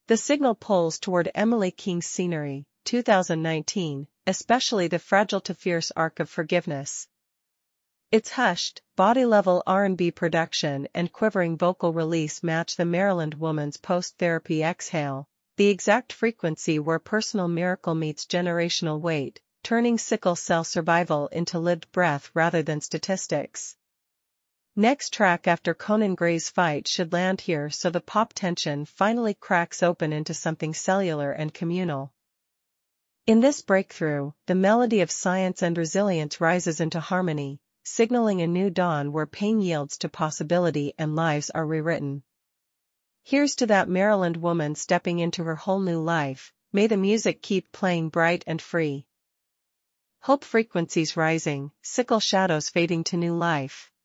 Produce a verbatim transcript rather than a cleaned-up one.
The signal pulls toward Emily King's Scenery, two thousand nineteen, especially the Fragile to Fierce arc of forgiveness. Its hushed, body-level R and B production and quivering vocal release match the Maryland woman's post-therapy exhale, the exact frequency where personal miracle meets generational weight, turning sickle cell survival into lived breath rather than statistics. Next track after Conan Gray's Fight should land here, so the pop tension finally cracks open into something cellular and communal. In this breakthrough, the melody of science and resilience rises into harmony, signaling a new dawn where pain yields to possibility and lives are rewritten. Here's to that Maryland woman stepping into her whole new life. May the music keep playing bright and free. Hope frequencies rising, sickle shadows fading to new life.